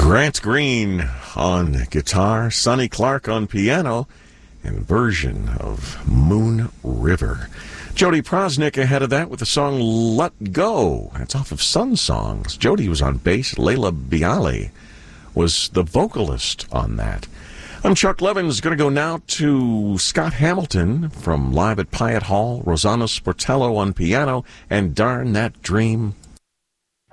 Grant Green on guitar, Sonny Clark on piano, and version of Moon River. Jody Prosnick ahead of that with the song Let Go. That's off of Sun Songs. Jody was on bass. Layla Bialy was the vocalist on that. I'm Chuck Levins. Going to go now to Scott Hamilton from Live at Pyatt Hall, Rosanna Sportello on piano, and Darn That Dream